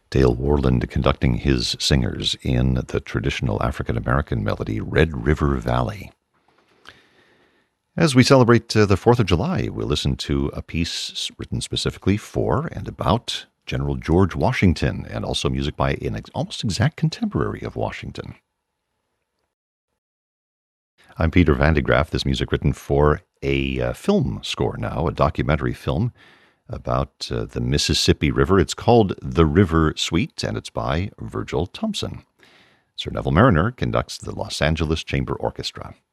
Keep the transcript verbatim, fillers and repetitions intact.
Dale Worland conducting his singers in the traditional African-American melody, Red River Valley. As we celebrate uh, the fourth of July, we'll listen to a piece written specifically for and about General George Washington, and also music by an ex- almost exact contemporary of Washington. I'm Peter Van de Graaff. This music written for a uh, film score now, a documentary film about uh, the Mississippi River. It's called The River Suite, and it's by Virgil Thompson. Sir Neville Mariner conducts the Los Angeles Chamber Orchestra.